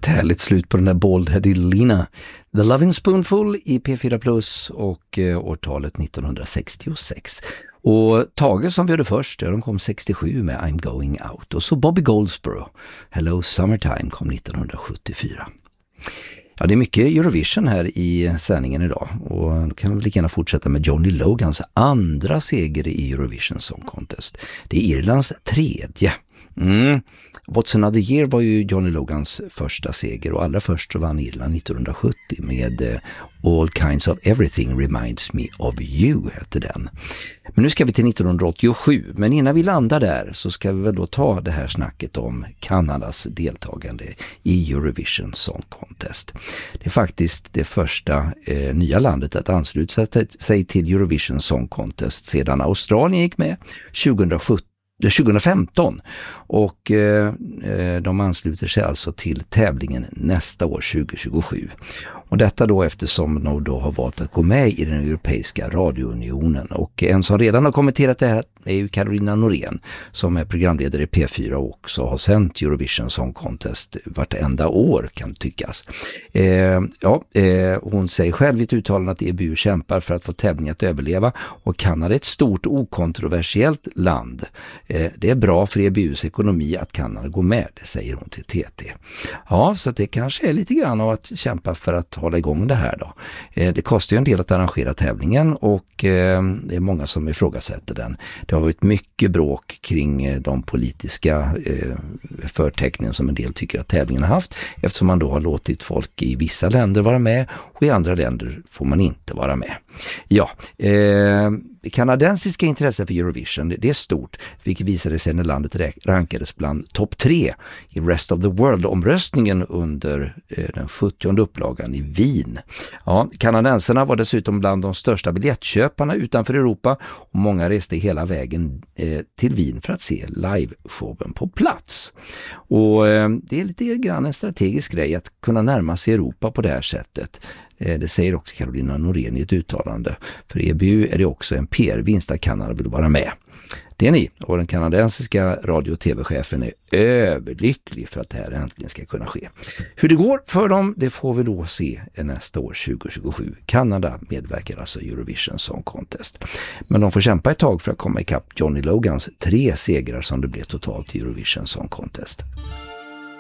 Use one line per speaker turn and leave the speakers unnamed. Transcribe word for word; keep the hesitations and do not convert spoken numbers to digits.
Härligt slut på den där Bald-headed Lina. The Lovin' Spoonful i P fyra Plus och eh, årtalet nittonhundrasextiosex. Och Tage som vi hörde först, ja, de kom sextiosju med I'm Going Out. Och så Bobby Goldsboro, Hello Summertime, kom nittonhundrasjuttiofyra. Ja, det är mycket Eurovision här i sändningen idag och då kan vi lika gärna fortsätta med Johnny Logans andra seger i Eurovision Song Contest. Det är Irlands tredje. Mm. What's Another Year var ju Johnny Logans första seger och allra först så vann Irland nittonhundrasjuttio med uh, All Kinds of Everything Reminds Me of You hette den. Men nu ska vi till nittonhundraåttiosju, men innan vi landar där så ska vi väl då ta det här snacket om Kanadas deltagande i Eurovision Song Contest. Det är faktiskt det första eh, nya landet att ansluta sig till Eurovision Song Contest sedan Australien gick med tjugosjutton. tjugofemton och eh, de ansluter sig alltså till tävlingen nästa år tjugohundratjugosju. Och detta då eftersom de då har valt att gå med i den europeiska radiounionen. Och en som redan har kommenterat det här är ju Carolina Norén som är programledare i P fyra och också har sänt Eurovision Song Contest vartenda år kan tyckas. Eh, ja, eh, hon säger själv i ett uttalande att E B U kämpar för att få tävlingen att överleva och Kanada är ett stort okontroversiellt land. Eh, det är bra för E B U:s ekonomi att Kanada går med, det säger hon till T T. Ja, så det kanske är lite grann av att kämpa för att hålla igång det här då. Eh, det kostar ju en del att arrangera tävlingen och eh, det är många som ifrågasätter den. Det har varit mycket bråk kring eh, de politiska eh, förtecknen som en del tycker att tävlingen har haft eftersom man då har låtit folk i vissa länder vara med och i andra länder får man inte vara med. Ja, eh, det kanadensiska intresset för Eurovision det är stort, vilket visade sig när landet rankades bland topp tre i Rest of the World-omröstningen under eh, den sjuttionde upplagan i Wien. Ja, kanadensarna var dessutom bland de största biljettköparna utanför Europa och många reste hela vägen eh, till Wien för att se liveshowen på plats. Och eh, det är lite grann en strategisk grej att kunna närma sig Europa på det här sättet. Det säger också Carolina Norén i ett uttalande. För E B U är det också en P R-vinst att Kanada vill vara med. Det är ni och den kanadensiska radio- och tv-chefen är överlycklig för att det här äntligen ska kunna ske. Hur det går för dem, det får vi då se nästa år tjugohundratjugosju. Kanada medverkar alltså i Eurovision Song Contest. Men de får kämpa ett tag för att komma ikapp Johnny Logans tre segrar som det blev totalt i Eurovision Song Contest.